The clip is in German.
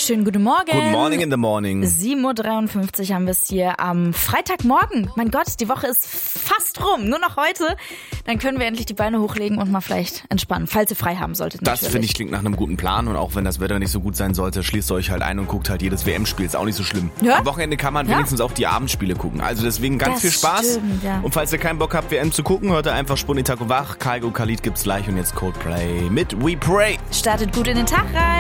Schönen guten Morgen. Good morning in the morning. 7.53 Uhr haben wir es hier am Freitagmorgen. Mein Gott, die Woche ist fast rum. Nur noch heute. Dann können wir endlich die Beine hochlegen und mal vielleicht entspannen, falls ihr frei haben solltet. Das finde ich klingt nach einem guten Plan. Und auch wenn das Wetter nicht so gut sein sollte, schließt euch halt ein und guckt halt jedes WM-Spiel. Ist auch nicht so schlimm. Ja? Am Wochenende kann man wenigstens auch die Abendspiele gucken. Also deswegen ganz viel Spaß. Stimmt, ja. Und falls ihr keinen Bock habt, WM zu gucken, hört ihr einfach Spuni Taco wach. Kaigo Khalid gibt's gleich und jetzt Coldplay mit We Pray. Startet gut in den Tag rein.